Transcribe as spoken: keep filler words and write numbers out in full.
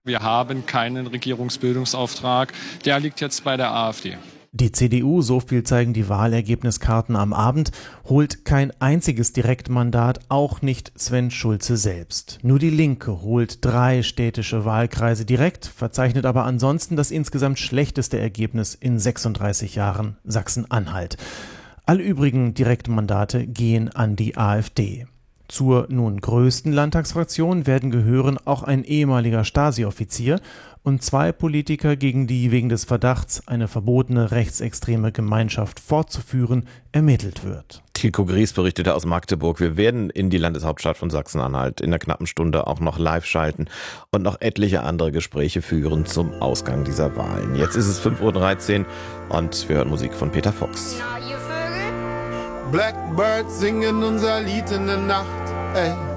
Wir haben keinen Regierungsbildungsauftrag. Der liegt jetzt bei der AfD. Die C D U, so viel zeigen die Wahlergebniskarten am Abend, holt kein einziges Direktmandat, auch nicht Sven Schulze selbst. Nur die Linke holt drei städtische Wahlkreise direkt, verzeichnet aber ansonsten das insgesamt schlechteste Ergebnis in sechsunddreißig Jahren Sachsen-Anhalt. Alle übrigen Direktmandate gehen an die AfD. Zur nun größten Landtagsfraktion werden gehören auch ein ehemaliger Stasi-Offizier und zwei Politiker, gegen die wegen des Verdachts, eine verbotene rechtsextreme Gemeinschaft fortzuführen, ermittelt wird. Tilko Gries berichtete aus Magdeburg. Wir werden in die Landeshauptstadt von Sachsen-Anhalt in der knappen Stunde auch noch live schalten und noch etliche andere Gespräche führen zum Ausgang dieser Wahlen. Jetzt ist es fünf Uhr dreizehn und wir hören Musik von Peter Fox. Blackbirds singen unser Lied in der Nacht, ey.